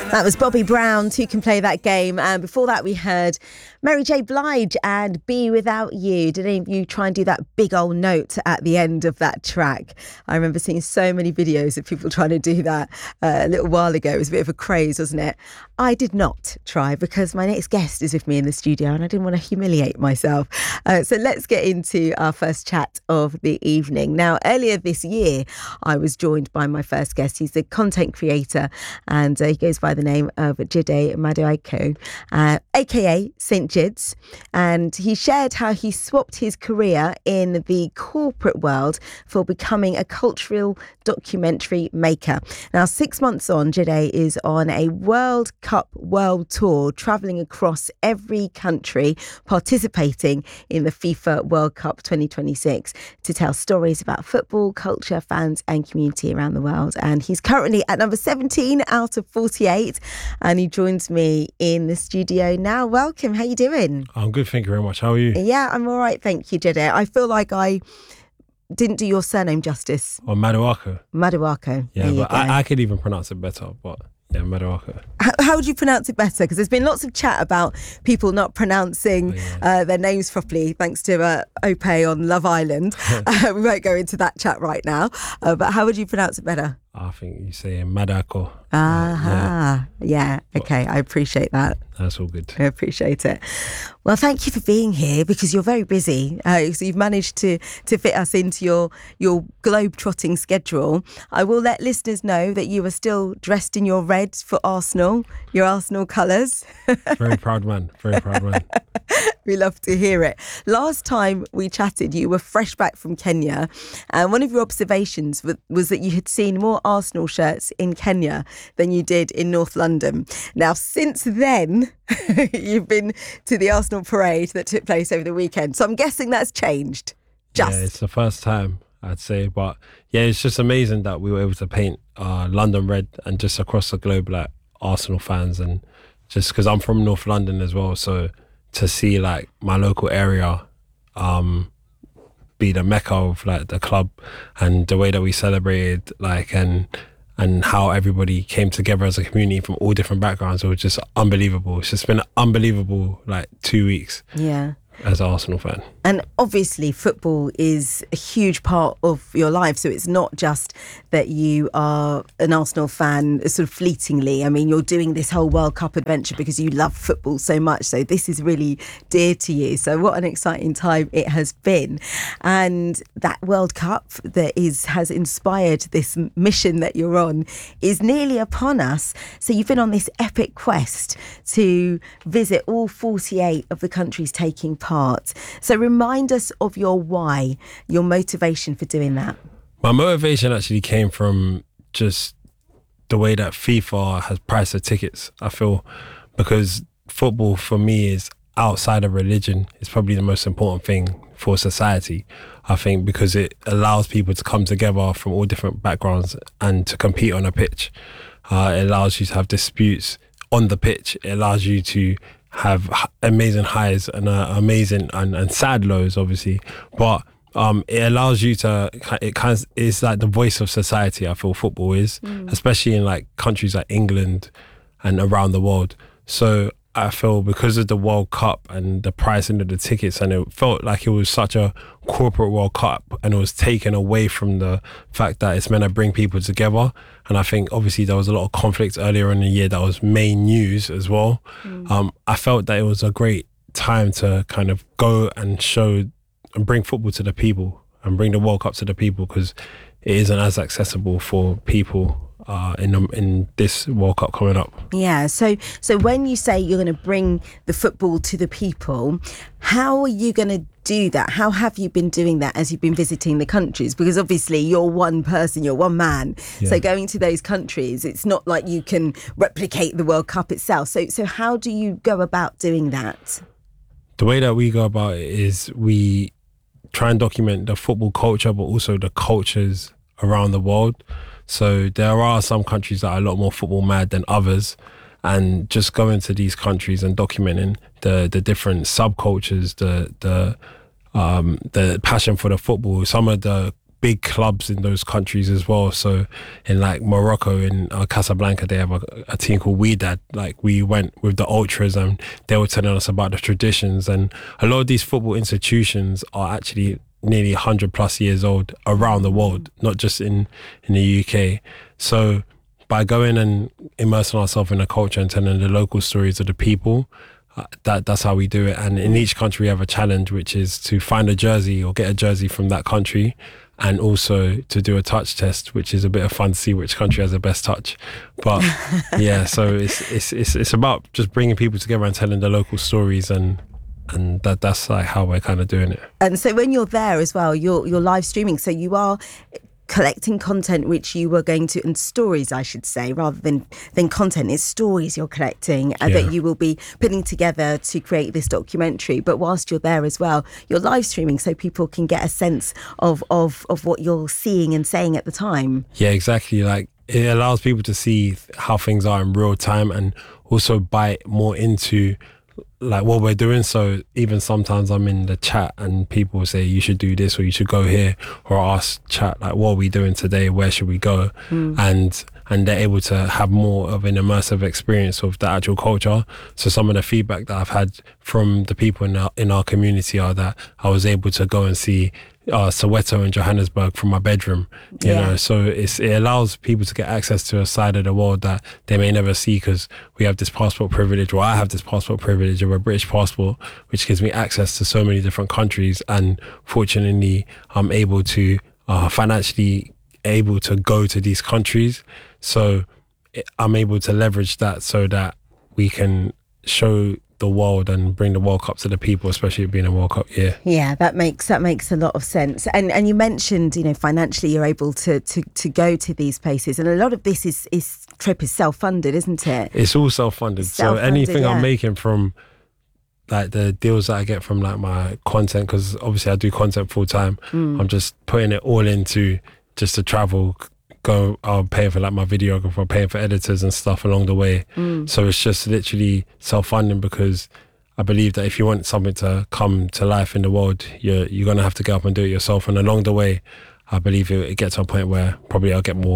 That was Bobby Brown, Who Can Play That Game. And before that, we heard Mary J. Blige and Be Without You. Did any of you try and do that big old note at the end of that track? I remember seeing so many videos of people trying to do that a little while ago. It was a bit of a craze, wasn't it? I did not try because my next guest is with me in the studio and I didn't want to humiliate myself. So let's get into our first chat of the evening. Now, earlier this year, I was joined by my first guest. He's a content creator and he goes by the name of Jide Madueke, aka St. Jids, and he shared how he swapped his career in the corporate world for becoming a cultural documentary maker. Now, 6 months on, Jide is on a World Cup world tour, travelling across every country, participating in the FIFA World Cup 2026 to tell stories about football, culture, fans and community around the world. And he's currently at number 17 out of 48 and he joins me in the studio now. Welcome. How you doing? I'm good, thank you very much. How are you? Yeah, I'm all right, thank you, Jide. I feel like I didn't do your surname justice. Or Madueke. Madueke. Yeah, but I could even pronounce it better, but yeah, Madueke. How would you pronounce it better? Because there's been lots of chat about people not pronouncing their names properly, thanks to Ope on Love Island. We won't go into that chat right now. But how would you pronounce it better? I think you say Madako. Yeah. Okay, I appreciate that. That's all good. I appreciate it. Well, thank you for being here because you're very busy. So you've managed to fit us into your globe-trotting schedule. I will let listeners know that you are still dressed in your red for Arsenal, your Arsenal colours. Very proud man. Very proud man. We love to hear it. Last time we chatted, you were fresh back from Kenya. And one of your observations was that you had seen more Arsenal shirts in Kenya than you did in North London. Now, since then, you've been to the Arsenal parade that took place over the weekend. So I'm guessing that's changed. Yeah, it's the first time, I'd say. But yeah, it's just amazing that we were able to paint London red and just across the globe, like Arsenal fans. And just because I'm from North London as well, so to see like my local area be the mecca of like the club and the way that we celebrated, like and how everybody came together as a community from all different backgrounds, it was just unbelievable. It's just been an unbelievable like 2 weeks. Yeah. As an Arsenal fan. And obviously football is a huge part of your life, so it's not just that you are an Arsenal fan sort of fleetingly. I mean, you're doing this whole World Cup adventure because you love football so much, so this is really dear to you. So what an exciting time it has been. And that World Cup that has inspired this mission that you're on is nearly upon us. So you've been on this epic quest to visit all 48 of the countries taking part. So remind us of your why, your motivation for doing that. My motivation actually came from just the way that FIFA has priced the tickets. I feel because football for me is outside of religion. It's probably the most important thing for society. I think because it allows people to come together from all different backgrounds and to compete on a pitch. It allows you to have disputes on the pitch. It allows you to have amazing highs and amazing and sad lows, obviously, but it allows you to, it's like the voice of society. I feel football is, especially in like countries like England and around the world. So I feel because of the World Cup and the pricing of the tickets, and it felt like it was such a corporate World Cup and it was taken away from the fact that it's meant to bring people together. And I think obviously there was a lot of conflict earlier in the year that was main news as well. I felt that it was a great time to kind of go and show and bring football to the people and bring the World Cup to the people, because it isn't as accessible for people in this World Cup coming up. Yeah, so when you say you're going to bring the football to the people, how are you going to do that? How have you been doing that as you've been visiting the countries? Because obviously you're one person, you're one man. Yeah. So going to those countries, it's not like you can replicate the World Cup itself. So how do you go about doing that? The way that we go about it is we try and document the football culture, but also the cultures around the world. So there are some countries that are a lot more football mad than others, and just going to these countries and documenting the different subcultures, the passion for the football. Some of the big clubs in those countries as well. So in like Morocco, in Casablanca, they have a team called Wydad. Like we went with the ultras and they were telling us about the traditions. And a lot of these football institutions are actually nearly 100 plus years old around the world, not just in the UK. So by going and immersing ourselves in the culture and telling the local stories of the people, that's how we do it. And in each country we have a challenge, which is to find a jersey or get a jersey from that country, and also to do a touch test, which is a bit of fun to see which country has the best touch. But yeah, so it's about just bringing people together and telling the local stories, and that's like how we're kind of doing it. And so when you're there as well, you're live streaming, so you are collecting content which you were going to, and stories I should say, rather than content. It's stories you're collecting that you will be putting together to create this documentary. But whilst you're there as well, you're live streaming so people can get a sense of what you're seeing and saying at the time. Yeah, exactly. Like it allows people to see how things are in real time, and also bite more into like what we're doing. So even sometimes I'm in the chat and people say you should do this or you should go here, or ask chat like, what are we doing today, where should we go? And they're able to have more of an immersive experience of the actual culture. So some of the feedback that I've had from the people in our community are that I was able to go and see Soweto and Johannesburg from my bedroom, you know. So it allows people to get access to a side of the world that they may never see, because we have this passport privilege, or I have this passport privilege of a British passport, which gives me access to so many different countries. And fortunately, I'm able to financially able to go to these countries. So I'm able to leverage that so that we can show the world and bring the World Cup to the people, especially it being a World Cup year. Yeah, that makes a lot of sense. And you mentioned, you know, financially you're able to go to these places, and a lot of this trip is self-funded, isn't it? It's all self-funded. So anything I'm making from like the deals that I get from like my content, because obviously I do content full time, I'm just putting it all into just to travel. I'm paying for like my videographer, I'm paying for editors and stuff along the way. So it's just literally self-funding, because I believe that if you want something to come to life in the world, you're going to have to get up and do it yourself. And along the way, I believe it gets to a point where probably I'll get more